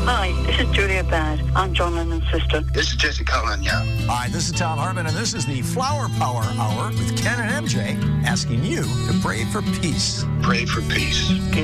Hi, this is Julia Baird. I'm John Lennon's sister. This is Jesse Cullen, yeah. Hi, this is Tom Harmon, and this is the Flower Power Hour with Ken and MJ, asking you to pray for peace. Pray for peace.